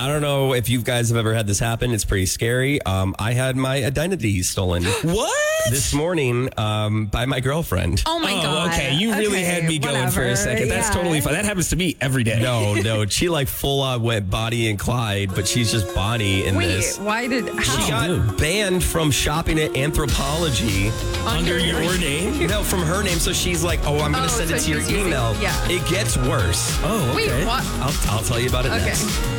I don't know if you guys have ever had this happen. It's pretty scary. I had my identity stolen. What? This morning by my girlfriend. Oh my God. Okay, you really had me going for a second. That's totally fine. That happens to me every day. No. She like full on went Bonnie and Clyde, but she's just Bonnie in this. Why did... How? She got banned from shopping at Anthropologie. Under your name? No, from her name. So she's like, I'm going to send it to your email. Yeah. It gets worse. Oh, okay. Wait, what? I'll tell you about it Okay. next.